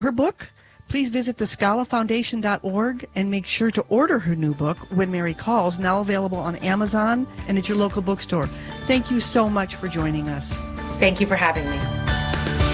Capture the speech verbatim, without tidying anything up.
her book, please visit the scala foundation dot org and make sure to order her new book, When Mary Calls, now available on Amazon and at your local bookstore. Thank you so much for joining us. Thank you for having me.